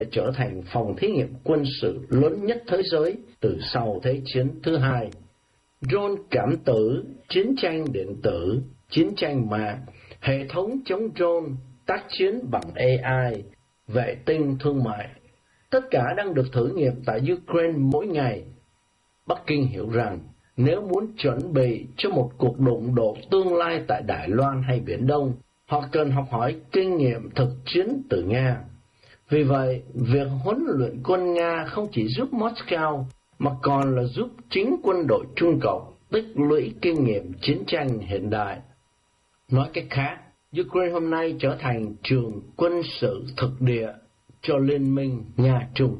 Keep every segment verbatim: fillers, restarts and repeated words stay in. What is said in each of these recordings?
trở thành phòng thí nghiệm quân sự lớn nhất thế giới từ sau Thế chiến thứ hai. Drone cảm tử, chiến tranh điện tử, chiến tranh mạng, hệ thống chống drone, tác chiến bằng a i, vệ tinh thương mại, tất cả đang được thử nghiệm tại Ukraine mỗi ngày. Bắc Kinh hiểu rằng nếu muốn chuẩn bị cho một cuộc đụng độ tương lai tại Đài Loan hay Biển Đông, họ cần học hỏi kinh nghiệm thực chiến từ Nga. Vì vậy, việc huấn luyện quân Nga không chỉ giúp Moscow, mà còn là giúp chính quân đội Trung Cộng tích lũy kinh nghiệm chiến tranh hiện đại. Nói cách khác, Ukraine hôm nay trở thành trường quân sự thực địa cho Liên minh Nga-Trung.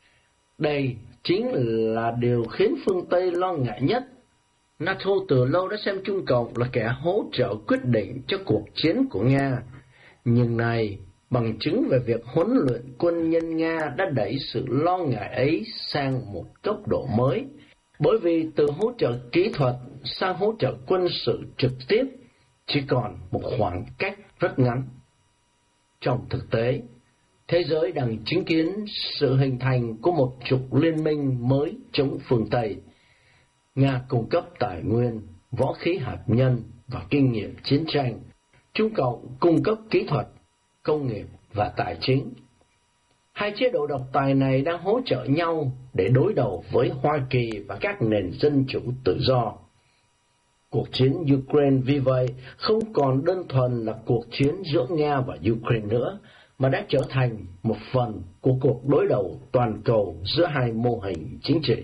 Đây chính là điều khiến phương Tây lo ngại nhất. NATO từ lâu đã xem Trung Cộng là kẻ hỗ trợ quyết định cho cuộc chiến của Nga. Nhưng này, bằng chứng về việc huấn luyện quân nhân Nga đã đẩy sự lo ngại ấy sang một cấp độ mới, bởi vì từ hỗ trợ kỹ thuật sang hỗ trợ quân sự trực tiếp chỉ còn một khoảng cách rất ngắn. Trong thực tế, thế giới đang chứng kiến sự hình thành của một trục liên minh mới chống phương Tây. Nga cung cấp tài nguyên, võ khí hạt nhân và kinh nghiệm chiến tranh. Trung Cộng cung cấp kỹ thuật, công nghiệp và tài chính. Hai chế độ độc tài này đang hỗ trợ nhau để đối đầu với Hoa Kỳ và các nền dân chủ tự do. Cuộc chiến Ukraine vì vậy không còn đơn thuần là cuộc chiến giữa Nga và Ukraine nữa, mà đã trở thành một phần của cuộc đối đầu toàn cầu giữa hai mô hình chính trị.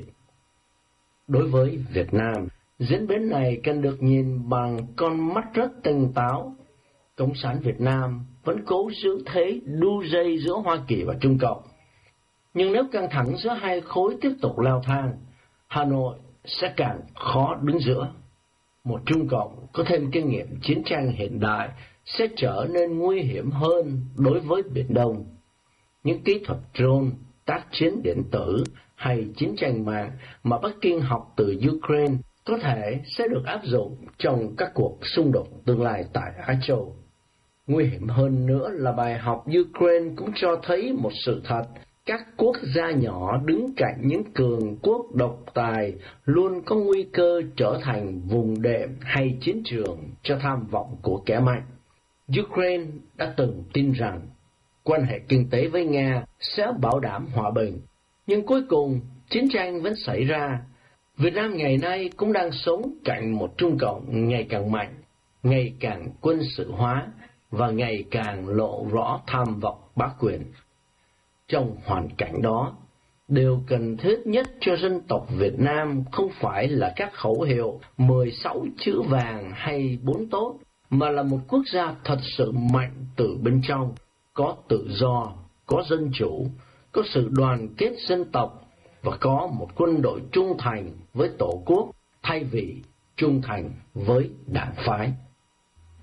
Đối với Việt Nam, diễn biến này cần được nhìn bằng con mắt rất tỉnh táo. Cộng sản Việt Nam vẫn cố giữ thế đu dây giữa Hoa Kỳ và Trung Cộng. Nhưng nếu căng thẳng giữa hai khối tiếp tục leo thang, Hà Nội sẽ càng khó đứng giữa. Một Trung Cộng có thêm kinh nghiệm chiến tranh hiện đại sẽ trở nên nguy hiểm hơn đối với Biển Đông. Những kỹ thuật drone, tác chiến điện tử hay chiến tranh mạng mà Bắc Kinh học từ Ukraine có thể sẽ được áp dụng trong các cuộc xung đột tương lai tại Á Châu. Nguy hiểm hơn nữa là bài học Ukraine cũng cho thấy một sự thật: các quốc gia nhỏ đứng cạnh những cường quốc độc tài luôn có nguy cơ trở thành vùng đệm hay chiến trường cho tham vọng của kẻ mạnh. Ukraine đã từng tin rằng quan hệ kinh tế với Nga sẽ bảo đảm hòa bình, nhưng cuối cùng chiến tranh vẫn xảy ra. Việt Nam ngày nay cũng đang sống cạnh một Trung Cộng ngày càng mạnh, ngày càng quân sự hóa và ngày càng lộ rõ tham vọng bá quyền. Trong hoàn cảnh đó, điều cần thiết nhất cho dân tộc Việt Nam không phải là các khẩu hiệu mười sáu chữ vàng hay bốn tốt, mà là một quốc gia thật sự mạnh từ bên trong, có tự do, có dân chủ, có sự đoàn kết dân tộc và có một quân đội trung thành với Tổ quốc thay vì trung thành với đảng phái.